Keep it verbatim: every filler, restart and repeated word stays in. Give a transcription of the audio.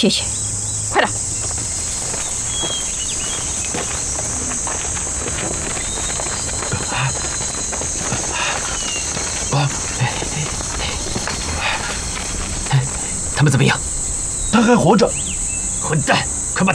谢谢，快点。 他们怎么样？ 他还活着。 混蛋！